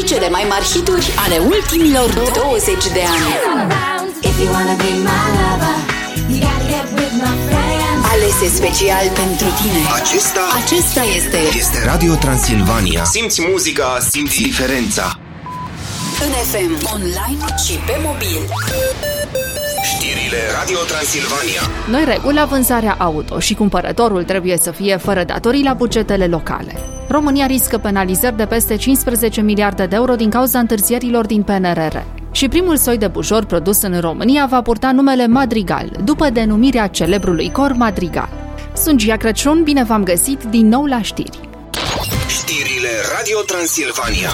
cele mai mari hituri ale ultimilor 20 de ani. Alese special pentru tine. Acesta este Radio Transilvania. Simți muzica, simți diferența. în FM, online și pe mobil. Știrile Radio Transilvania. Noi reguli la vânzarea auto și cumpărătorul trebuie să fie fără datorii la bugetele locale. România riscă penalizări de peste 15 miliarde de euro din cauza întârzierilor din PNRR. Și primul soi de bujor produs în România va purta numele Madrigal, după denumirea celebrului cor Madrigal. Sunt Gia Crăciun, bine v-am găsit din nou la știri. Știrile Radio Transilvania.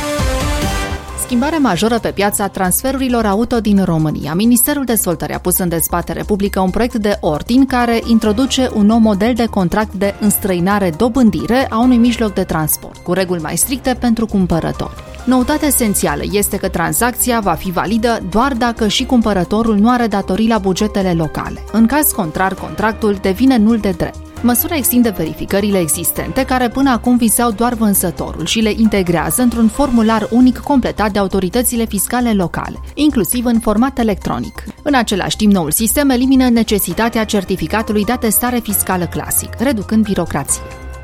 Schimbare majoră pe piața transferurilor auto din România. Ministerul Dezvoltării a pus în dezbatere publică un proiect de ordin care introduce un nou model de contract de înstrăinare-dobândire a unui mijloc de transport, cu reguli mai stricte pentru cumpărători. Noutatea esențială este că tranzacția va fi validă doar dacă și cumpărătorul nu are datorii la bugetele locale. În caz contrar, contractul devine nul de drept. Măsura extinde verificările existente, care până acum vizau doar vânzătorul, și le integrează într-un formular unic completat de autoritățile fiscale locale, inclusiv în format electronic. În același timp, noul sistem elimină necesitatea certificatului de atestare fiscală clasic, reducând birocrația.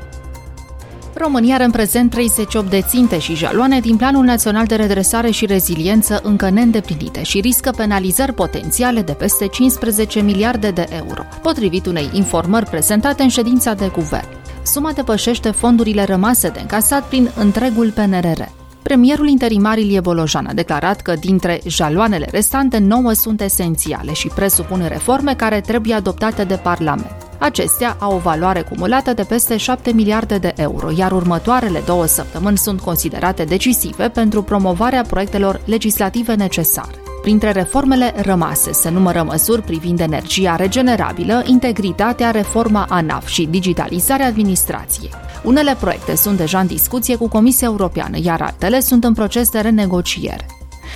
România are în prezent 38 de ținte și jaloane din Planul Național de Redresare și Reziliență încă neîndeplinite și riscă penalizări potențiale de peste 15 miliarde de euro, potrivit unei informări prezentate în ședința de guvern. Suma depășește fondurile rămase de încasat prin întregul PNRR. Premierul interimar Ilie Bolojan a declarat că dintre jaloanele restante 9 sunt esențiale și presupun reforme care trebuie adoptate de Parlament. Acestea au o valoare cumulată de peste 7 miliarde de euro, iar următoarele 2 săptămâni sunt considerate decisive pentru promovarea proiectelor legislative necesare. Printre reformele rămase se numără măsuri privind energia regenerabilă, integritatea, reforma ANAF și digitalizarea administrației. Unele proiecte sunt deja în discuție cu Comisia Europeană, iar altele sunt în proces de renegociere.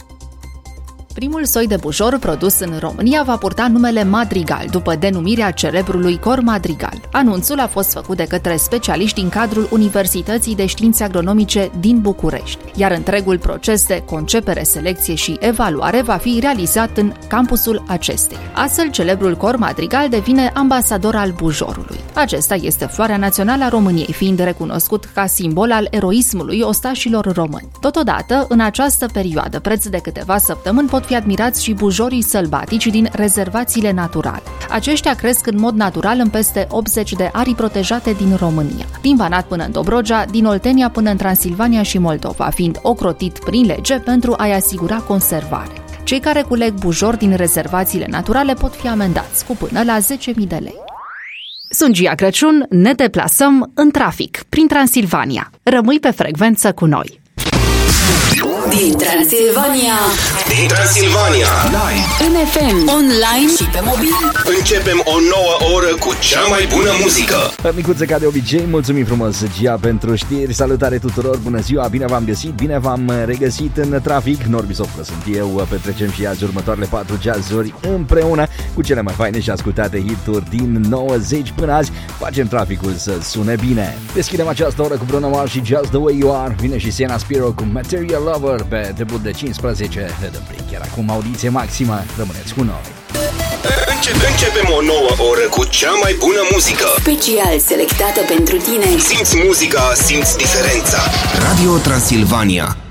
Primul soi de bujor produs în România va purta numele Madrigal, după denumirea celebrului cor Madrigal. Anunțul a fost făcut de către specialiști din cadrul Universității de Științe Agronomice din București, iar întregul proces de concepere, selecție și evaluare va fi realizat în campusul acestei. Astfel, celebrul cor Madrigal devine ambasador al bujorului. Acesta este floarea națională a României, fiind recunoscut ca simbol al eroismului ostașilor români. Totodată, în această perioadă, preț de câteva săptămâni, pot fi admirați și bujorii sălbatici din rezervațiile naturale. Aceștia cresc în mod natural în peste 80 de arii protejate din România, din Banat până în Dobrogea, din Oltenia până în Transilvania și Moldova, fiind ocrotit prin lege pentru a-i asigura conservare. Cei care culeg bujori din rezervațiile naturale pot fi amendați cu până la 10.000 de lei. Sunt Gia Crăciun, ne deplasăm în trafic, prin Transilvania. Rămâi pe frecvență cu noi! Din Transilvania, Live, în FM, online și pe mobil. începem o nouă oră cu cea mai bună muzică. Micuță, ca de obicei, mulțumim frumos, Gia, pentru știri. Salutare tuturor, bună ziua, bine v-am găsit, bine v-am regăsit în trafic. Norbi Sofcă sunt eu, petrecem și azi următoarele 4 jazzuri împreună cu cele mai faine și ascultate hituri din 90 până azi. Facem traficul să sune bine. Deschidem această oră cu Bruno Mars și Just The Way You Are. Vine și Sienna Spiro cu Material Lover pe debut de 15. Le dăm play chiar acum, audiție maximă. Rămâneți cu noi. Începem o nouă oră cu cea mai bună muzică. Special selectată pentru tine. Simți muzica, simți diferența. Radio Transilvania.